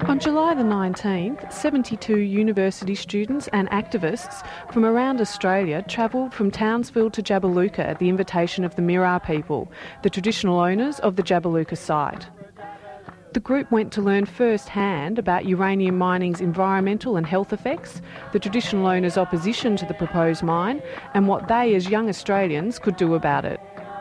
On July the 19th, 72 university students and activists from around Australia travelled from Townsville to Jabiluka at the invitation of the Mirarr people, the traditional owners of the Jabiluka site. The group went to learn firsthand about uranium mining's environmental and health effects, the traditional owners' opposition to the proposed mine, and what they as young Australians could do about it.